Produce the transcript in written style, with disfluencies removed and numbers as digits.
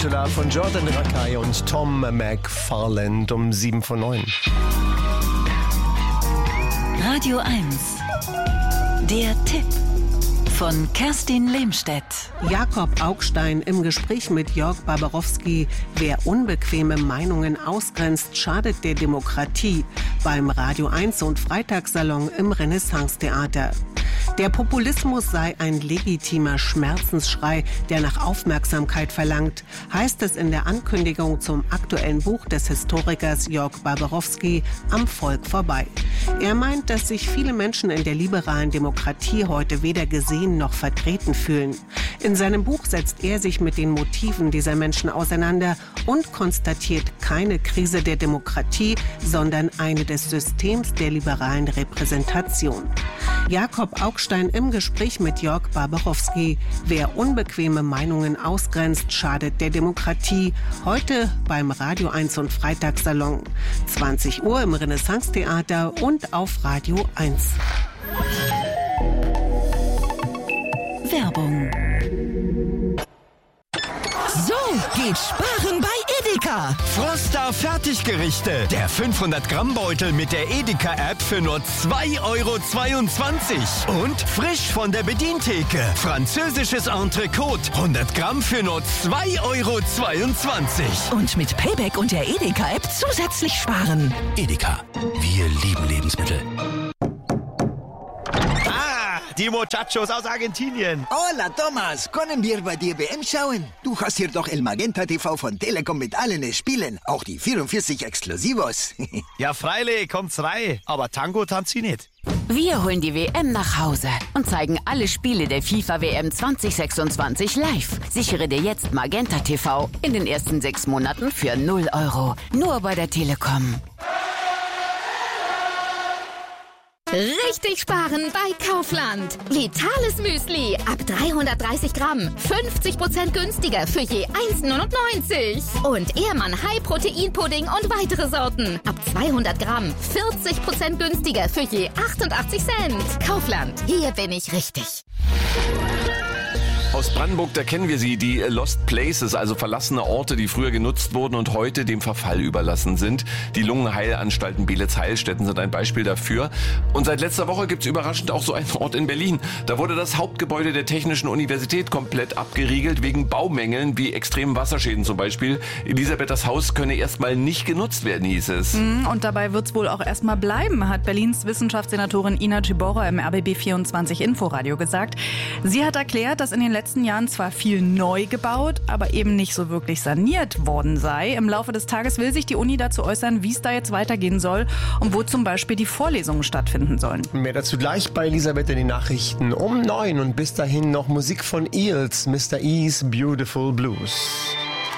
Angela von Jordan Rakei und Tom McFarland um 7 vor 9. Radio 1. Der Tipp von Kerstin Lehmstedt. Jakob Augstein im Gespräch mit Jörg Barbarowski. Wer unbequeme Meinungen ausgrenzt, schadet der Demokratie. Beim Radio 1 und Freitagssalon im Renaissance-Theater. Der Populismus sei ein legitimer Schmerzensschrei, der nach Aufmerksamkeit verlangt, heißt es in der Ankündigung zum aktuellen Buch des Historikers Jörg Barbarowski Am Volk vorbei. Er meint, dass sich viele Menschen in der liberalen Demokratie heute weder gesehen noch vertreten fühlen. In seinem Buch setzt er sich mit den Motiven dieser Menschen auseinander und konstatiert keine Krise der Demokratie, sondern eine des Systems der liberalen Repräsentation. Jakob Augstein im Gespräch mit Jörg Barbarowski. Wer unbequeme Meinungen ausgrenzt, schadet der Demokratie. Heute beim Radio 1 und Freitagssalon. 20 Uhr im Renaissance-Theater und auf Radio 1. Werbung. So geht Sparen bei Edeka. Froster Fertiggerichte. Der 500-Gramm-Beutel mit der Edeka-App für nur 2,22 €. Und frisch von der Bedientheke. Französisches Entrecote. 100 Gramm für nur 2,22 €. Und mit Payback und der Edeka-App zusätzlich sparen. Edeka. Wir lieben Lebensmittel. Die Muchachos aus Argentinien. Hola, Thomas. Können wir bei dir WM schauen? Du hast hier doch El Magenta TV von Telekom mit allen Spielen. Auch die 44 Exklusivos. Ja, freilich, kommt's rein. Aber Tango tanzt sie nicht. Wir holen die WM nach Hause und zeigen alle Spiele der FIFA-WM 2026 live. Sichere dir jetzt Magenta TV in den ersten 6 Monaten für 0 €. Nur bei der Telekom. Richtig sparen bei Kaufland. Vitales Müsli ab 330 Gramm. 50% günstiger für je 1,99 €. Und Ehrmann High-Protein-Pudding und weitere Sorten. Ab 200 Gramm. 40% günstiger für je 88 Cent. Kaufland. Hier bin ich richtig. Aus Brandenburg, da kennen wir sie, die Lost Places, also verlassene Orte, die früher genutzt wurden und heute dem Verfall überlassen sind. Die Lungenheilanstalten Beelitz-Heilstätten sind ein Beispiel dafür. Und seit letzter Woche gibt's überraschend auch so einen Ort in Berlin. Da wurde das Hauptgebäude der Technischen Universität komplett abgeriegelt wegen Baumängeln wie extremen Wasserschäden zum Beispiel. Elisabeth, das Haus könne erstmal nicht genutzt werden, hieß es. Und dabei wird's wohl auch erstmal bleiben, hat Berlins Wissenschaftssenatorin Ina Tybora im RBB24 Inforadio gesagt. Sie hat erklärt, dass in den letzten Jahren zwar viel neu gebaut, aber eben nicht so wirklich saniert worden sei. Im Laufe des Tages will sich die Uni dazu äußern, wie es da jetzt weitergehen soll und wo zum Beispiel die Vorlesungen stattfinden sollen. Mehr dazu gleich bei Elisabeth in den Nachrichten um 9 und bis dahin noch Musik von Eels, Mr. E's Beautiful Blues.